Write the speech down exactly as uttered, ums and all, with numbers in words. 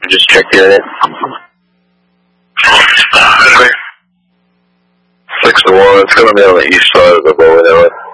Just check the unit. Six to one, it's going to be on the east side of the Bowie Network.